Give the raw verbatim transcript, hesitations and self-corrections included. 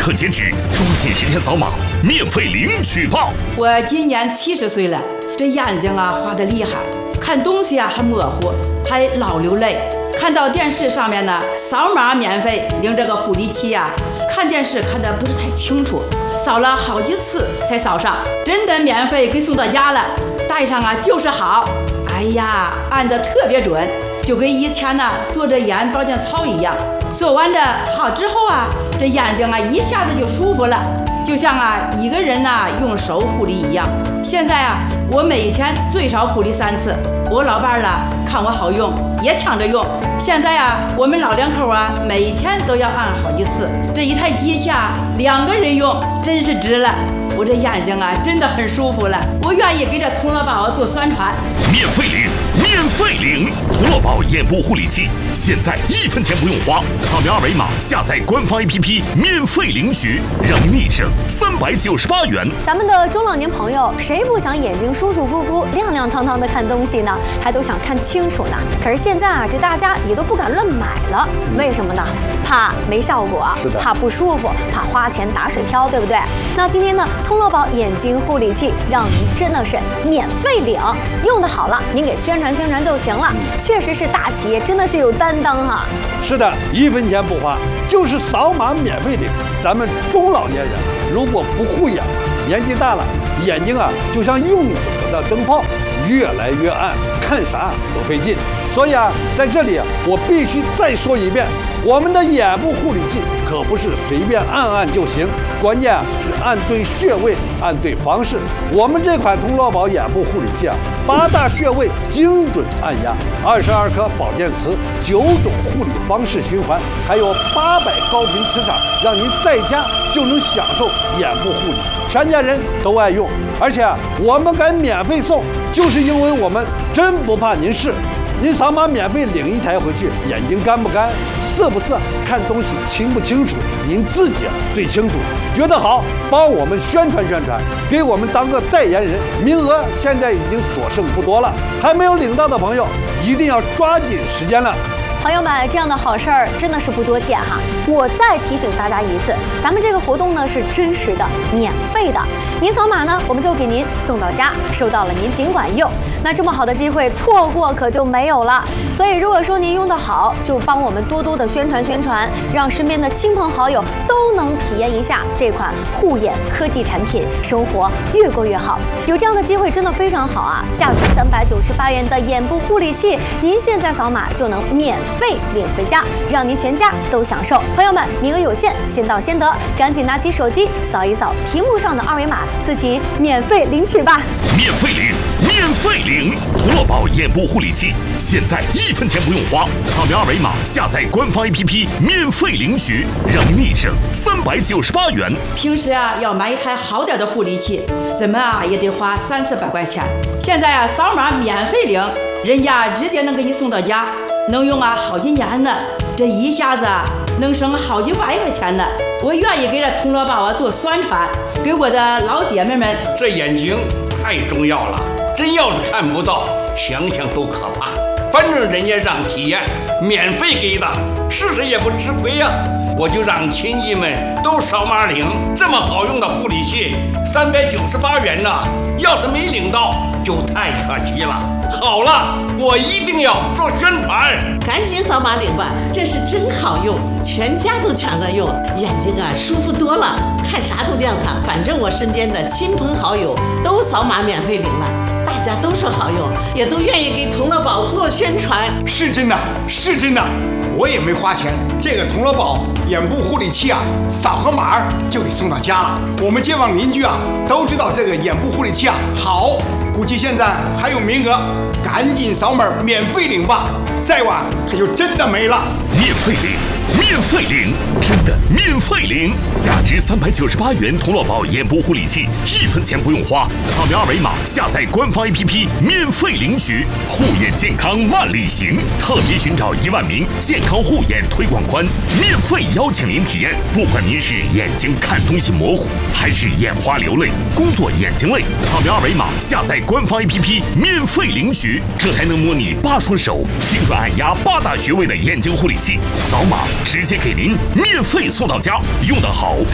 刻截止，抓紧时间扫码，免费领取吧！ 我今年七十岁了，这眼睛啊花得厉害，看东西啊还模糊，还老流泪。看到电视上面呢，扫码免费领这个护理器呀、啊，看电视看得不是太清楚，扫了好几次才扫上，真的免费给送到家了，戴上啊就是好。哎呀，按得特别准，就跟以前呢做着眼保健操一样。做完的好之后啊，这眼睛啊一下子就舒服了，就像啊一个人呐、啊、用手护理一样。现在啊，我每天最少护理三次。我老伴儿了看我好用，也抢着用。现在啊，我们老两口啊，每天都要按好几次。这一台机器啊，两个人用真是值了。我这眼睛啊，真的很舒服了。我愿意给这童乐宝做宣传， 免费领，免费领童乐宝眼部护理器，现在一分钱不用花，扫描二维码下载官方 A P P， 免费领取，让您一生三百九十八元。 咱们的中老年朋友，谁不想眼睛舒舒服服、亮亮堂堂的看东西呢？还都想看清楚呢。可是现在啊，这大家也都不敢乱买了，为什么呢？怕没效果，怕不舒服，怕花钱打水漂，对不对？那今天呢，通乐宝眼睛护理器让您真的是免费领，用的好了，您给宣传宣传就行了。确实是大企业，真的是有担当哈。 是的，一分钱不花，就是扫码免费领。咱们中老年人如果不护眼，年纪大了，眼睛啊就像用久了的灯泡，越来越暗，看啥都费劲。所以啊，在这里我必须再说一遍，我们的眼部护理器可不是随便按按就行，关键啊是按对穴位，按对方式。我们这款通乐宝眼部护理器啊，八大穴位精准按压，二十二颗保健词，九种护理方式循环，还有八百高频磁场，让您在家就能享受眼部护理，全家人都爱用。而且啊，我们敢免费送，就是因为我们真不怕您试。您扫码免费领一台回去，眼睛干不干，涩不涩，看东西清不清楚，您自己啊最清楚。觉得好，帮我们宣传宣传，给我们当个代言人。名额现在已经所剩不多了，还没有领到的朋友一定要抓紧时间了。 朋友们，这样的好事儿真的是不多见哈！我再提醒大家一次，咱们这个活动呢是真实的、免费的。您扫码呢，我们就给您送到家，收到了您尽管用。那这么好的机会，错过可就没有了。所以如果说您用得好，就帮我们多多的宣传宣传，让身边的亲朋好友都能体验一下这款护眼科技产品，生活越过越好。有这样的机会真的非常好啊！价值三百九十八元的眼部护理器，您现在扫码就能免费领回家，让您全家都享受。朋友们，名额有限，先到先得，赶紧拿起手机扫一扫屏幕上的二维码，自己免费领取吧！ 免费领，免费领童乐宝眼部护理器，现在一分钱不用花，扫描二维码下载官方 A P P， 免费领取，让您一生三百九十八元。 平时啊要买一台好点的护理器，怎么啊也得花三四百块钱。现在啊扫码免费领，人家直接能给你送到家。能用啊好几年呢，这一下子啊能省好几万块钱呢。我愿意给这通乐宝啊做宣传，给我的老姐妹们。 这眼睛太重要了，真要是看不到，想想都可怕。反正人家让体验，免费给的，试试也不吃亏呀、啊。我就让亲戚们都扫码领，这么好用的护理器，三百九十八元呢，要是没领到，就太可惜了。好了，我一定要做宣传， 赶紧扫码领吧，这是真好用，全家都抢着用，眼睛啊舒服多了，看啥都亮堂。反正我身边的亲朋好友都扫码免费领了，大家都说好用，也都愿意给童乐宝做宣传。 是真的，是真的，我也没花钱，这个童乐宝眼部护理器啊，扫个码就给送到家了。我们街坊邻居啊都知道这个眼部护理器啊好，估计现在还有名额，赶紧扫码免费领吧，再晚可就真的没了。 免费领，免费领，真的免费领！价值三百九十八元童乐宝眼部护理器，一分钱不用花，扫描二维码下载官方 A P P， 免费领取。护眼健康万里行，特别寻找一万名健康护眼推广官，免费邀请您体验。不管您是眼睛看东西模糊，还是眼花流泪、工作眼睛累，扫描二维码下载官方 A P P， 免费领取。这还能模拟八双手，精准按压八大穴位的眼睛护理器，扫码直接给您免费送到家，用得好